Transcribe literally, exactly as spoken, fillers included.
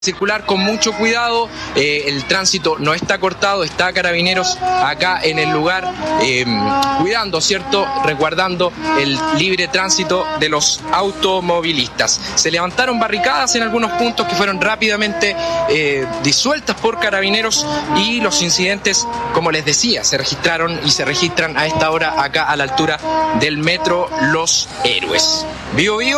Circular con mucho cuidado, eh, el tránsito no está cortado, está Carabineros acá en el lugar eh, cuidando, ¿cierto? Resguardando el libre tránsito de los automovilistas. Se levantaron barricadas en algunos puntos que fueron rápidamente eh, disueltas por Carabineros y los incidentes, como les decía, se registraron y se registran a esta hora acá a la altura del metro Los Héroes. Vivo, vivo.